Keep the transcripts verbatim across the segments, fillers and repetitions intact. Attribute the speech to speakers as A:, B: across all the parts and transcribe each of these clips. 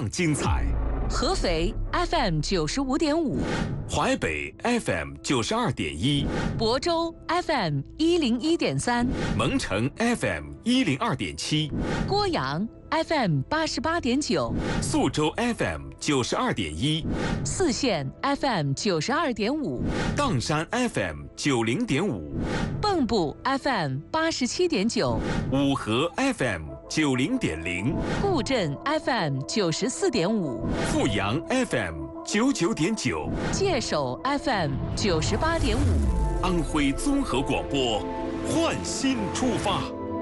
A: 样精彩。
B: 合肥 F M 九十五点五，
A: 淮北 F M 九十二点一，
B: 亳州 F M 一零一点三，
A: 蒙城 F M 一零二点七，
B: 郭阳 F M 八十八点九，
A: 宿州 F M 九十二点一，
B: 泗县 F M 九十二点五，
A: 砀山 F M 九零点五，
B: 蚌埠 F M 八十七点九，
A: 五河 F M 九零点零，
B: 固镇 F M 九十四点五，
A: 阜阳 F M 九九点九，
B: 界首 F M 九十八点五，
A: 安徽综合广播，焕新出发。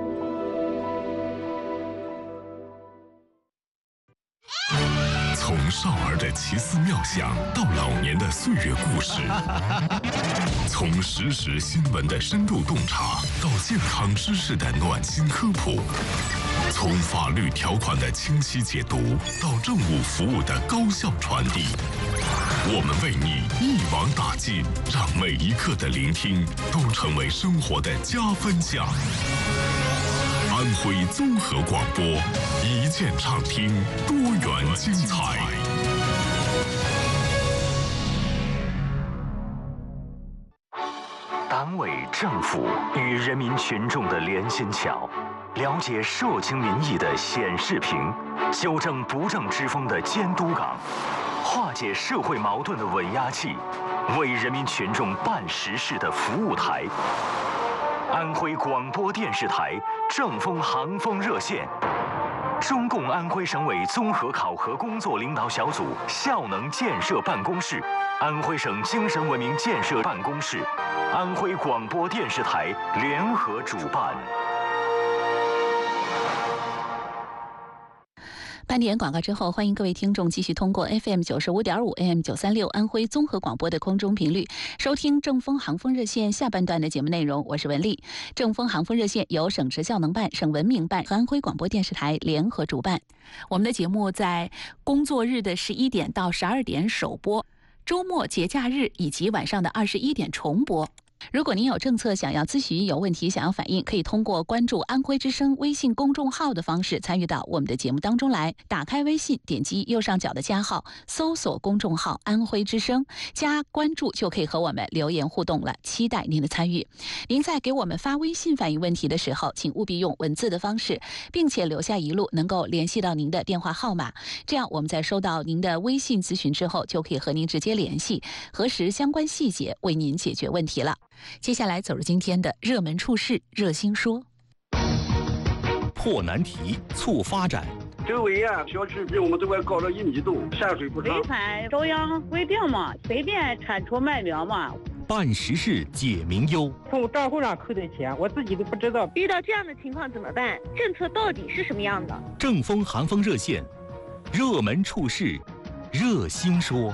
C: 从少儿的奇思妙想到老年的岁月故事，从实时新闻的深度洞察到健康知识的暖心科普，从法律条款的清晰解读到政务服务的高效传递，我们为你一网打尽，让每一刻的聆听都成为生活的加分项。安徽综合广播，一键畅听，多元精彩。
D: 党委政府与人民群众的连心桥，了解社情民意的显示屏，修正不正之风的监督岗，化解社会矛盾的稳压器，为人民群众办实事的服务台。安徽广播电视台正风航风热线，中共安徽省委综合考核工作领导小组效能建设办公室，安徽省精神文明建设办公室，安徽广播电视台联合主办。
E: 半点广告之后，欢迎各位听众继续通过 F M 九十五点五 A M 九三六安徽综合广播的空中频率收听正风航风热线下半段的节目内容。我是文丽。正风航风热线由省直效能办、省文明办和安徽广播电视台联合主办。我们的节目在工作日的十一点到十二点首播，周末节假日以及晚上的二十一点重播。如果您有政策想要咨询、有问题想要反映，可以通过关注安徽之声微信公众号的方式参与到我们的节目当中来。打开微信，点击右上角的加号，搜索公众号安徽之声，加关注就可以和我们留言互动了，期待您的参与。您在给我们发微信反映问题的时候，请务必用文字的方式，并且留下一路能够联系到您的电话号码，这样我们在收到您的微信咨询之后，就可以和您直接联系，核实相关细节，为您解决问题了。接下来走入今天的热门处事热心说，
F: 破难题促发展。
G: 周围啊，小区比我们这块高了一米多，山水不长。
H: 违反中央规定嘛，随便铲除卖苗嘛。
F: 办实事解民忧。
I: 从账户上扣的钱，我自己都不知道。
J: 遇到这样的情况怎么办？政策到底是什么样的？
F: 正风寒风热线，热门处事热心说。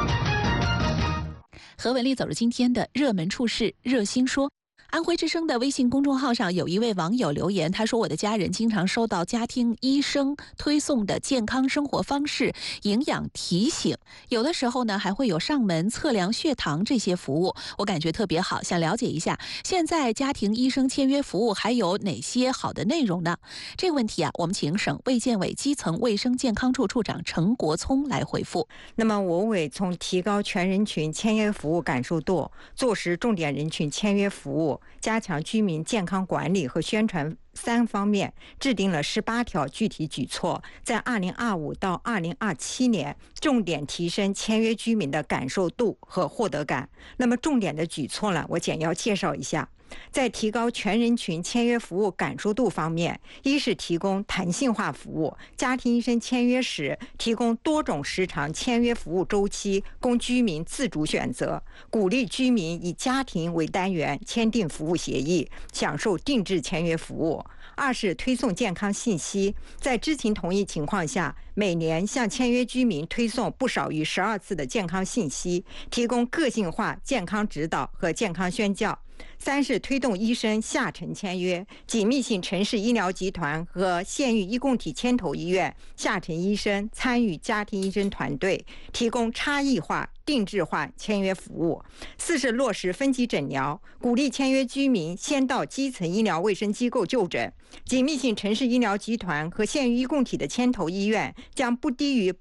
E: 和文丽走入今天的热门处事热心说。安徽之声的微信公众号上有一位网友留言，他说我的家人经常收到家庭医生推送的健康生活方式、营养提醒，有的时候呢还会有上门测量血糖这些服务，我感觉特别好，想了解一下现在家庭医生签约服务还有哪些好的内容呢？这个问题啊，我们请省卫健委基层卫生健康处处长陈国聪来回复。
K: 那么我委从提高全人群签约服务感受度，做实重点人群签约服务，加强居民健康管理和宣传三方面，制定了十八条具体举措，在二零二五到二零二七年重点提升签约居民的感受度和获得感。那么重点的举措呢，我简要介绍一下。在提高全人群签约服务感受度方面，一是提供弹性化服务，家庭医生签约时提供多种时长签约服务周期，供居民自主选择，鼓励居民以家庭为单元签订服务协议，享受定制签约服务。二是推送健康信息，在知情同意情况下，每年向签约居民推送不少于十二次的健康信息，提供个性化健康指导和健康宣教。三是推动医生下沉签约，紧密性城市医疗集团和县域医共体牵头医院下沉医生参与家庭医生团队，提供差异化定制化签约服务。四是落实分级诊疗，鼓励签约居民先到基层医疗卫生机构就诊，紧密性城市医疗集团和县域医共体的牵头医院将不低于